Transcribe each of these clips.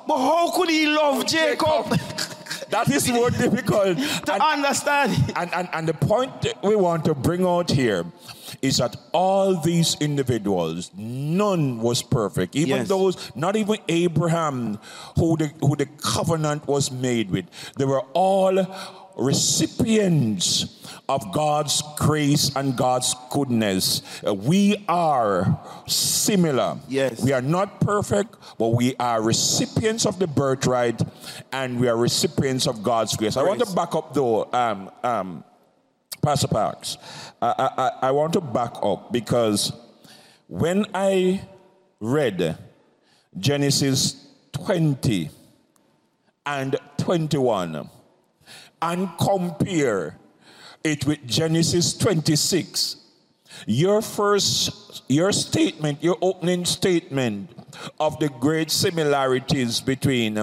But how could he love Jacob? That is more difficult to understand. And the point that we want to bring out here is that all these individuals, none was perfect. Even those, not even Abraham, who the covenant was made with, they were all recipients of God's grace and God's goodness. We are similar. Yes. We are not perfect, but we are recipients of the birthright and we are recipients of God's grace. I want to back up though, Pastor Parks. I want to back up because when I read Genesis 20 and 21 and compare it with Genesis 26, your statement, your opening statement of the great similarities between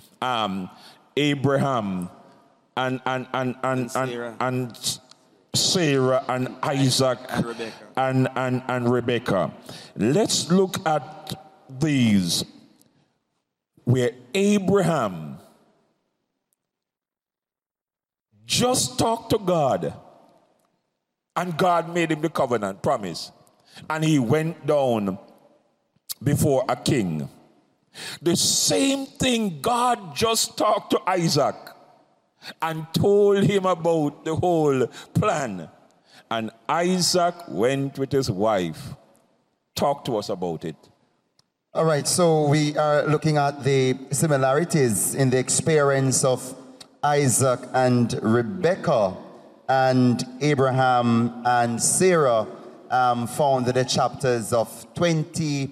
Abraham and Sarah and Isaac and Rebecca. Let's look at these where Abraham just talked to God and God made him the covenant promise and he went down before a king. The same thing, God just talked to Isaac and told him about the whole plan. And Isaac went with his wife. Talk to us about it. All right, so we are looking at the similarities in the experience of Isaac and Rebekah and Abraham and Sarah found in the chapters of 20,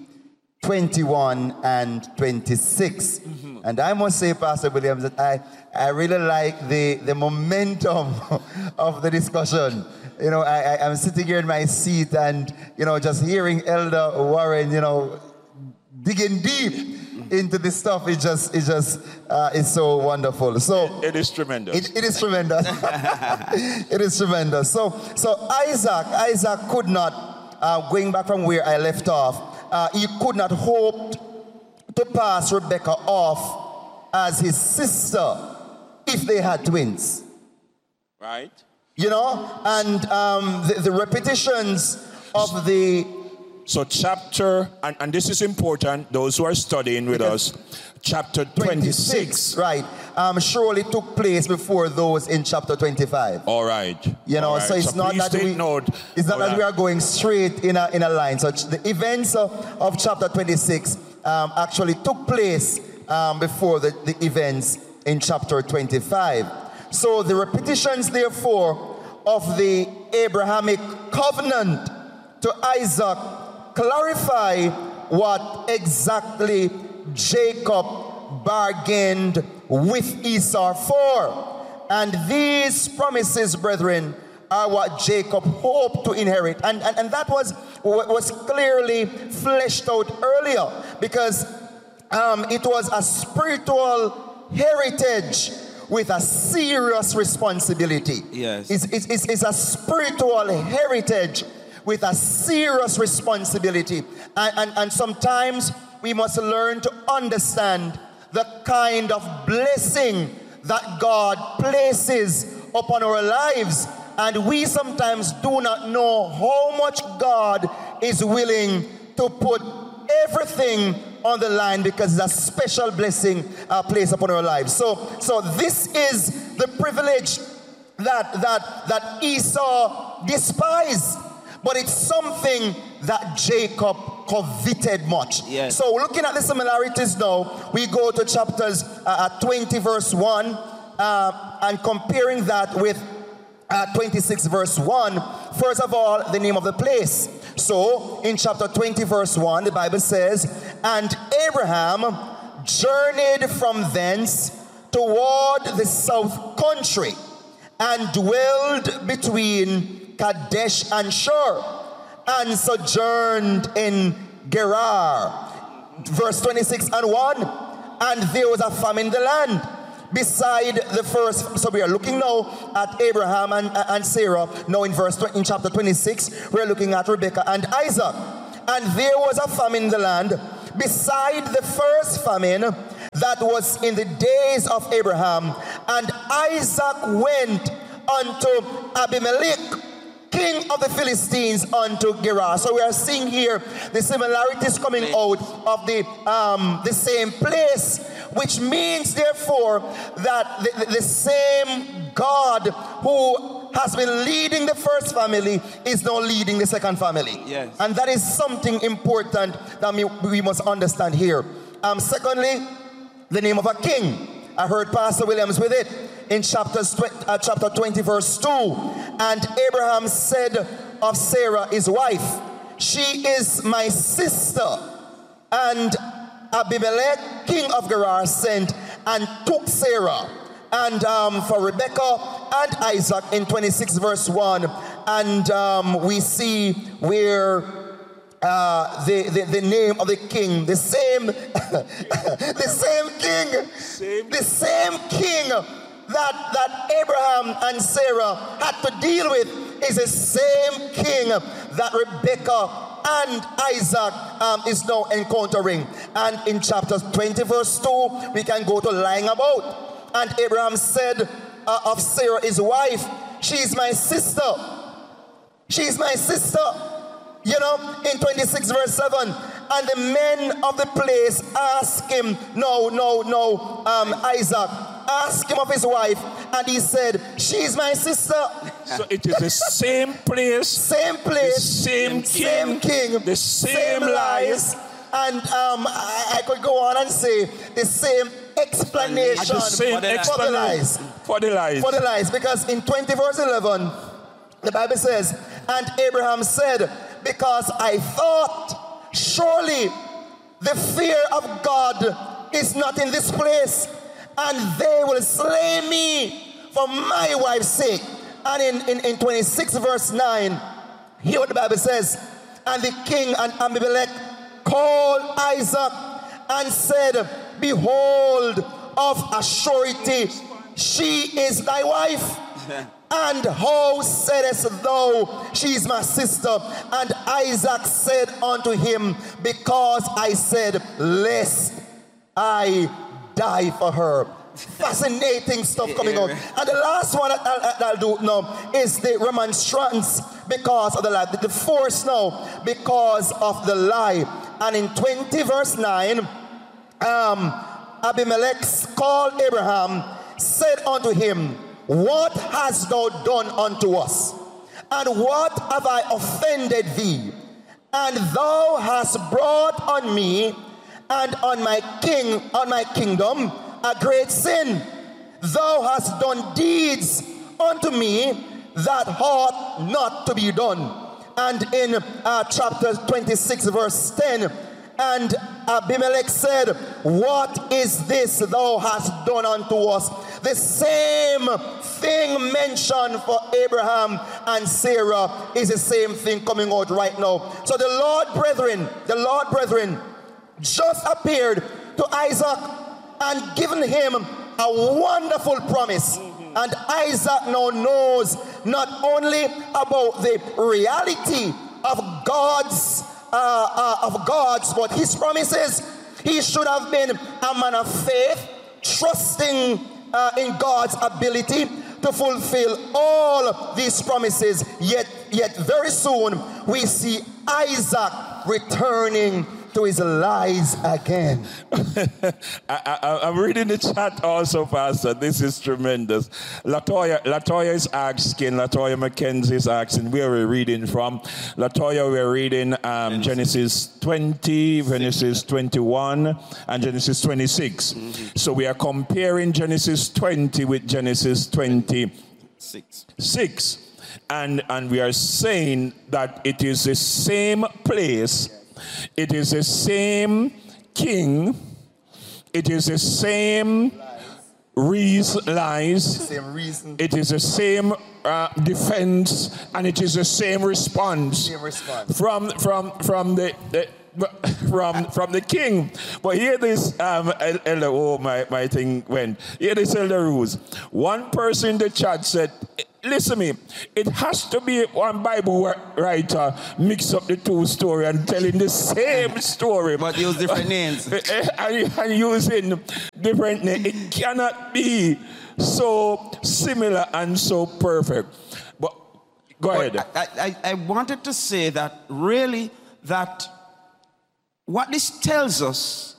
21, and 26. Mm-hmm. And I must say, Pastor Williams, that I really like the momentum of the discussion. You know, I'm sitting here in my seat and, you know, just hearing Elder Warren, you know, digging deep into this stuff. It's so wonderful. So it is tremendous. It is tremendous. It is tremendous. So Isaac could not, going back from where I left off, he could not hope to pass Rebekah off as his sister if they had twins. Right. You know, and the repetitions of the... So chapter, and this is important, those who are studying with us, chapter 26. Right. Surely took place before those in chapter 25. All right. You know, right. so it's not that we are going straight in a line. So the events of chapter 26 actually took place before the events in chapter 25. So the repetitions, therefore, of the Abrahamic covenant to Isaac clarify what exactly Jacob bargained with Esau for. And these promises, brethren, are what Jacob hoped to inherit. And that was clearly fleshed out earlier, because it was a spiritual heritage with a serious responsibility. Yes. It's a spiritual heritage with a serious responsibility. And sometimes we must learn to understand the kind of blessing that God places upon our lives. And we sometimes do not know how much God is willing to put everything on the line, because it's a special blessing placed upon our lives. So this is the privilege that Esau despised. But it's something that Jacob coveted much. Yes. So looking at the similarities now, we go to chapters 20 verse 1 and comparing that with 26 verse 1. First of all, the name of the place. So in chapter 20 verse 1, the Bible says, and Abraham journeyed from thence toward the south country and dwelled between Kadesh and Shur, and sojourned in Gerar. Verse 26 and 1, and there was a famine in the land beside the first. So we are looking now at Abraham and Sarah. Now in chapter 26, we are looking at Rebekah and Isaac. And there was a famine in the land beside the first famine, that was in the days of Abraham. And Isaac went unto Abimelech, king of the Philistines, unto Gerar. So we are seeing here the similarities coming out of the same place, which means therefore that the same God who has been leading the first family is now leading the second family. Yes. And that is something important that we must understand here. Secondly, the name of a king. I heard Pastor Williams with it in chapter 20 verse 2. And Abraham said of Sarah his wife, she is my sister. And Abimelech king of Gerar sent and took Sarah and for Rebekah and Isaac in 26 verse 1. And we see where the name of the king, the same king that Abraham and Sarah had to deal with is the same king that Rebekah and Isaac is now encountering. And in chapter 20 verse 2 we can go to lying about. And Abraham said of Sarah his wife, she is my sister. She is my sister. You know, in 26 verse 7, and the men of the place asked him, Isaac, ask him of his wife, and he said, she is my sister. So it is the same place, the same king, the same lies. And I could go on and say the same explanation for the lies. Because in 20 verse 11, the Bible says, and Abraham said, because I thought, surely the fear of God is not in this place, and they will slay me for my wife's sake. And in 26 verse 9, hear what the Bible says. And the king and Abimelech called Isaac and said, behold, of a surety, she is thy wife. And how saidest thou, she is my sister? And Isaac said unto him, because I said, lest I die for her. Fascinating stuff coming out. And the last one that I'll do now is the remonstrance because of the lie. The force now because of the lie. And in 20 verse 9, Abimelech called Abraham, said unto him, what hast thou done unto us? And what have I offended thee? And thou hast brought on me and on my kingdom a great sin. Thou hast done deeds unto me that ought not to be done. And in chapter 26 verse 10, and Abimelech said, what is this thou hast done unto us? The same thing mentioned for Abraham and Sarah is the same thing coming out right now. So the Lord brethren just appeared to Isaac and given him a wonderful promise. And Isaac now knows not only about the reality of God's but his promises. He should have been a man of faith, trusting in God's ability to fulfill all these promises. Yet very soon we see Isaac returning to his lies again. I'm reading the chat also, Pastor. This is tremendous. Latoya is asking, Latoya McKenzie is asking, where are we reading from? Latoya, we're reading Genesis 20, Genesis 21, and Genesis 26. Mm-hmm. So we are comparing Genesis 20 with Genesis 26. And we are saying that it is the same place. It is the same king. It is the same lies. It is the same defense, and it is the same response. From the king. But hear this, Elder, my thing went. Hear this, Elder Ruse. One person in the chat said, listen to me, it has to be one Bible writer mix up the two stories and telling the same story. But use different names. and using different names. It cannot be so similar and so perfect. But go ahead. I wanted to say that really that what this tells us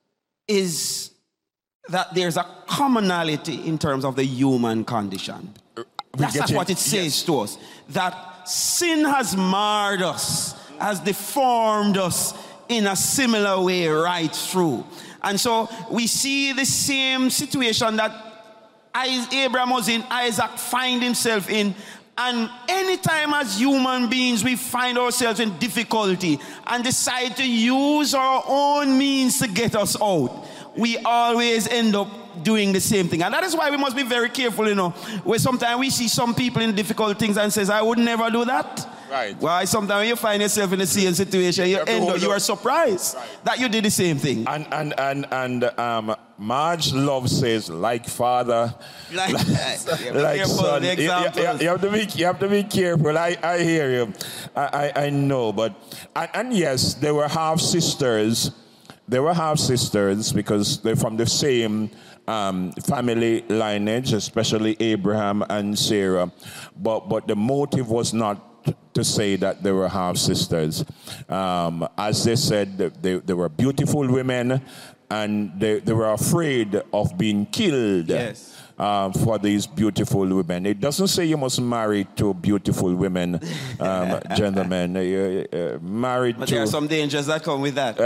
is that there's a commonality in terms of the human condition. That's what it says to us. That sin has marred us, has deformed us in a similar way right through. And so we see the same situation that Abraham was in, Isaac find himself in. And anytime as human beings we find ourselves in difficulty and decide to use our own means to get us out, we always end up doing the same thing. And that is why we must be very careful, where sometimes we see some people in difficult things and says, I would never do that. Right. Well, sometimes when you find yourself in the same situation, you are surprised that you did the same thing. And Marge Love says, like father, like son. You have to be careful. I hear you. I know. But and yes, they were half sisters. They were half sisters because they're from the same family lineage, especially Abraham and Sarah. But the motive was not to say that they were half sisters. As they said, they were beautiful women, and they were afraid of being killed. Yes. For these beautiful women. It doesn't say you must marry two beautiful women, gentlemen. Married but to... there are some dangers that come with that.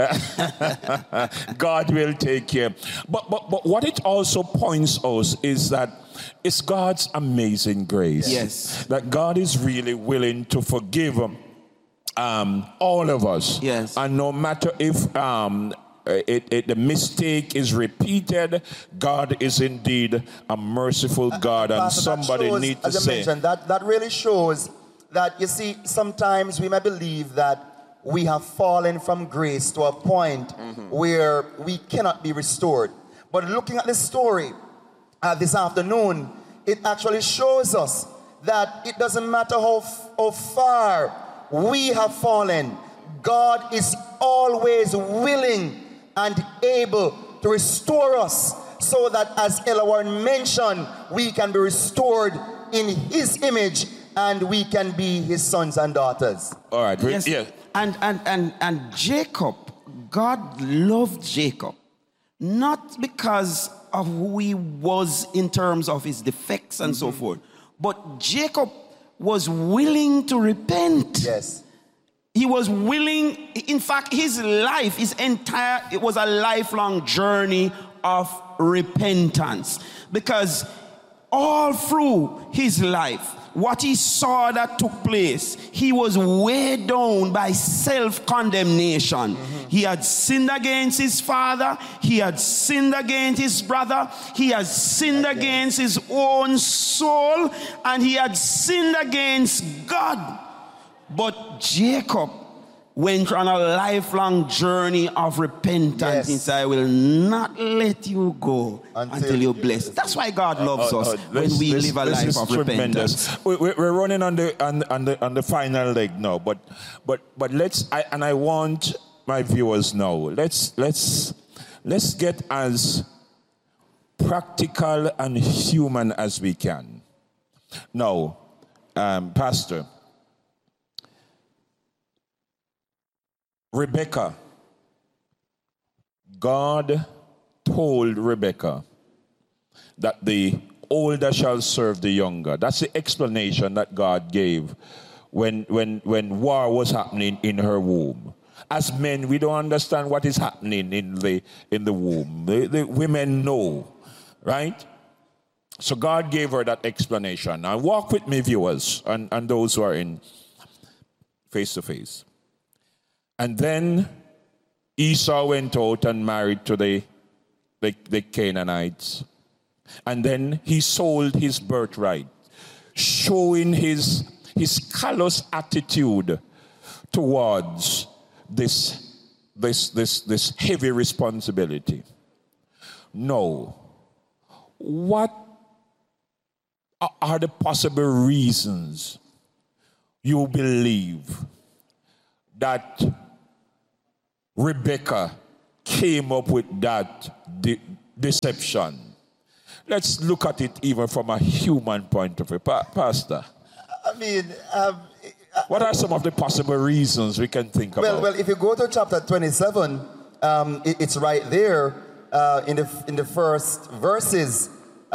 God will take care. But what it also points us is that it's God's amazing grace. Yes. That God is really willing to forgive all of us. Yes. And no matter if... the mistake is repeated, God is indeed a merciful God, and somebody needs to say that really shows that, you see, sometimes we may believe that we have fallen from grace to a point where we cannot be restored. But looking at this story this afternoon, it actually shows us that it doesn't matter how far we have fallen, God is always willing and able to restore us, so that, as Ella Warren mentioned, we can be restored in his image and we can be his sons and daughters. All right. Yes. Yeah. And Jacob, God loved Jacob, not because of who he was in terms of his defects and so forth, but Jacob was willing to repent. Yes. He was willing, in fact, his life, it was a lifelong journey of repentance. Because all through his life, what he saw that took place, he was weighed down by self-condemnation. He had sinned against his father, he had sinned against his brother, he had sinned against his own soul, and he had sinned against God. But Jacob went on a lifelong journey of repentance. He said, I will not let you go until you're blessed. That's why God loves us when we live a life of repentance. We're running on the final leg now, but let's. I want my viewers now. Let's get as practical and human as we can. Now, Pastor. Rebecca, God told Rebecca that the older shall serve the younger. That's the explanation that God gave when war was happening in her womb. As men, we don't understand what is happening in the womb. The women know, right? So God gave her that explanation. Now walk with me, viewers, and those who are in face-to-face. And then Esau went out and married to the Canaanites. And then he sold his birthright, showing his callous attitude towards this heavy responsibility. No. What are the possible reasons you believe that Rebecca came up with that deception? Let's look at it even from a human point of view. Pastor. I mean, what are some of the possible reasons we can think about? Well, if you go to chapter 27, it's right there in the first verses.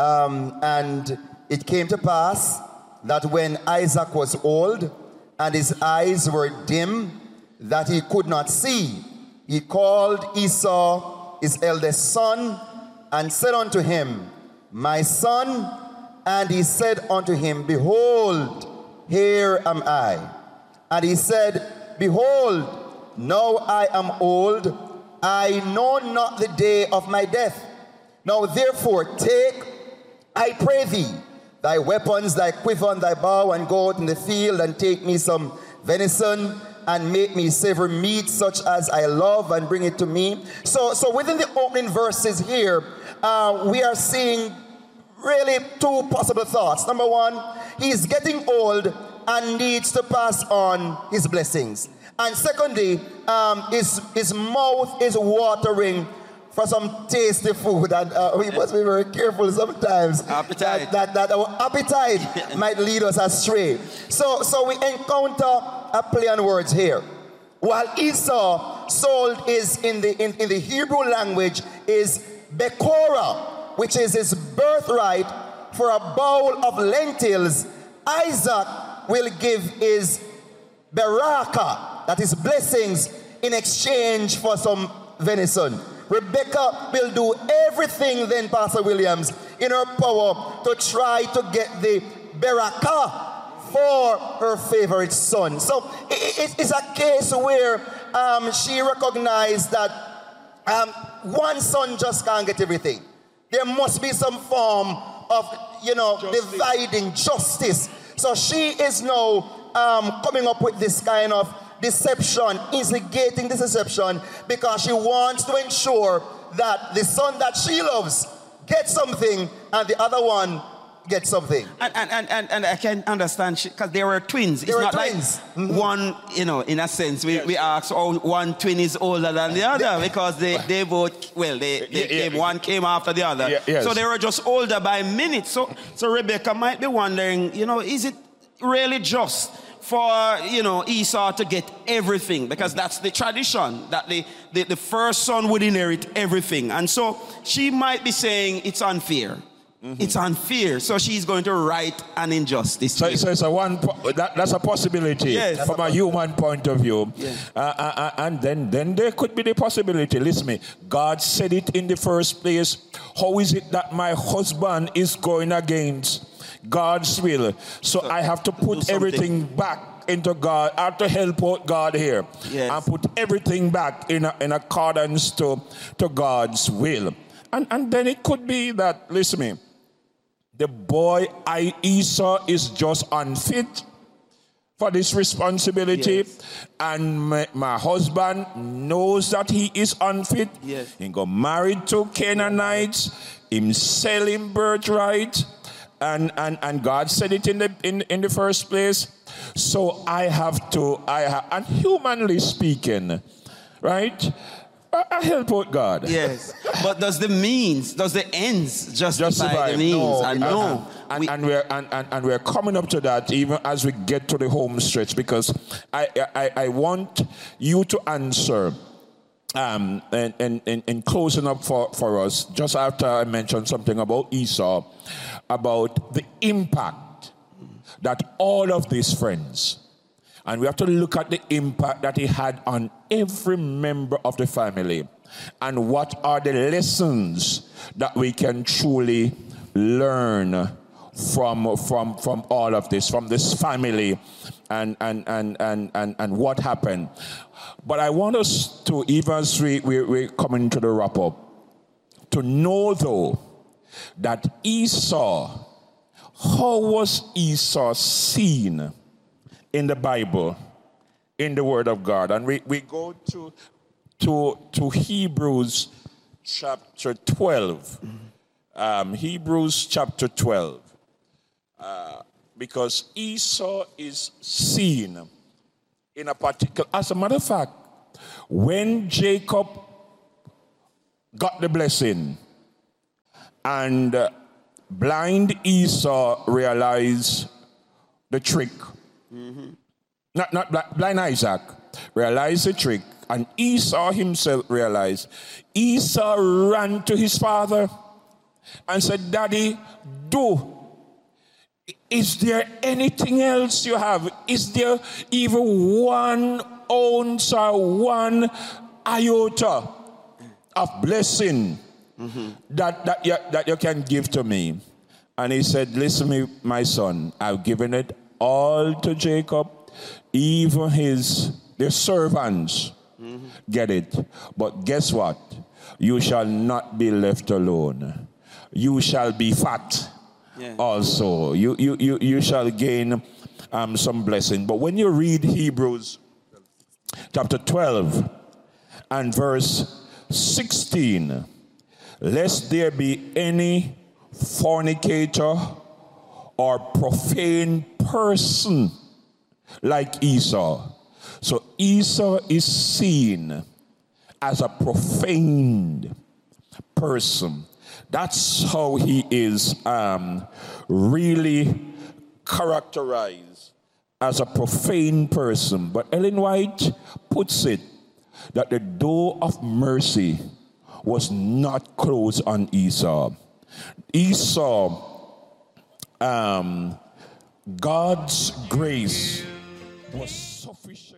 And it came to pass that when Isaac was old and his eyes were dim, that he could not see, he called Esau, his eldest son, and said unto him, My son. And he said unto him, Behold, here am I. And he said, Behold, now I am old, I know not the day of my death. Now therefore take, I pray thee, thy weapons, thy quiver, and thy bow, and go out in the field, and take me some venison, and make me savor meat such as I love, and bring it to me. So within the opening verses here, we are seeing really two possible thoughts. Number one, he is getting old and needs to pass on his blessings. And secondly, his mouth is watering for some tasty food, and we must be very careful sometimes that our appetite might lead us astray. So we encounter a play on words here. While Esau sold is in the Hebrew language is Bekora, which is his birthright, for a bowl of lentils, Isaac will give his Beraka, that is blessings, in exchange for some venison. Rebecca will do everything then, Pastor Williams, in her power to try to get the Beraka for her favorite son. So it's a case where she recognized that one son just can't get everything. There must be some form of, dividing justice. So she is now coming up with this kind of deception, instigating this deception, because she wants to ensure that the son that she loves gets something and the other one gets something. And I can understand, because they were twins. It's not twins. Like one, in a sense, we ask, one twin is older than the other, because they both, one came after the other. Yes. So they were just older by minutes. So Rebecca might be wondering, is it really just for, Esau to get everything? Because that's the tradition, that the first son would inherit everything. And so she might be saying it's unfair. Mm-hmm. It's unfair, so she's going to right an injustice. So it's that's a possibility, yes, from a human point of view. Yeah. And then there could be the possibility. Listen to me. God said it in the first place. How is it that my husband is going against God's will? So I have to put everything back into God. I have to help out God here, yes, and put everything back in accordance to God's will. And then it could be that, listen to me, the boy Esau is just unfit for this responsibility. Yes. And my husband knows that he is unfit. Yes. He got married to Canaanites, him selling birthright, and God said it in the first place. So I have, and humanly speaking, right? I help out God. Yes. But does the ends justify the means? No. And we're coming up to that even as we get to the home stretch, because I want you to answer in closing up for us, just after I mentioned something about Esau, about the impact that all of these friends, and we have to look at the impact that he had on every member of the family, and what are the lessons that we can truly learn from all of this, from this family, and what happened. But I want us to, even as we're coming to the wrap up, to know though that Esau, how was Esau seen in the Bible, in the Word of God? And we go to Hebrews chapter 12. Hebrews chapter 12. because Esau is seen in a particular. As a matter of fact, when Jacob got the blessing and blind Esau realized the trick, not blind Isaac realized the trick, and Esau himself realized, Esau ran to his father and said, Daddy, is there anything else you have? Is there even 1 ounce or 1 iota of blessing that you can give to me? And he said, listen me, my son, I've given it all to Jacob, even their servants get it. But guess what? You shall not be left alone. You shall be fat. Yeah. Also, you shall gain some blessing. But when you read Hebrews chapter 12 and verse 16, lest there be any fornicator or profane person like Esau. So Esau is seen as a profaned person. That's how he is really characterized, as a profane person. But Ellen White puts it that the door of mercy was not closed on Esau. Esau, God's grace was sufficient.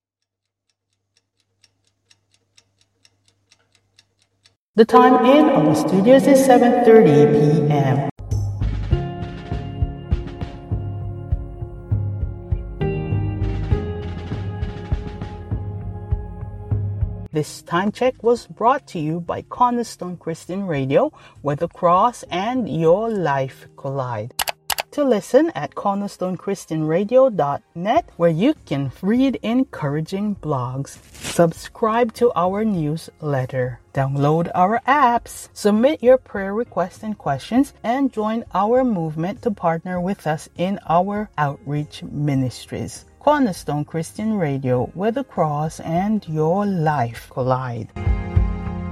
The time in our studios is 7:30 p.m. This time check was brought to you by Cornerstone Christian Radio, where the cross and your life collide. To listen at cornerstonechristianradio.net, where you can read encouraging blogs. Subscribe to our newsletter. Download our apps. Submit your prayer requests and questions, and join our movement to partner with us in our outreach ministries. Cornerstone Christian Radio, where the cross and your life collide.